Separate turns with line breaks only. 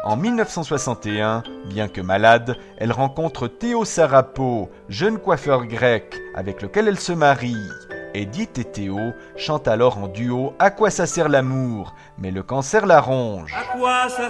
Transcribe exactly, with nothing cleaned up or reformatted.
En mille neuf cent soixante et un, bien que malade, elle rencontre Théo Sarapo, jeune coiffeur grec avec lequel elle se marie. Edith et Théo chantent alors en duo « À quoi ça sert l'amour ?» mais le cancer la ronge.
À quoi ça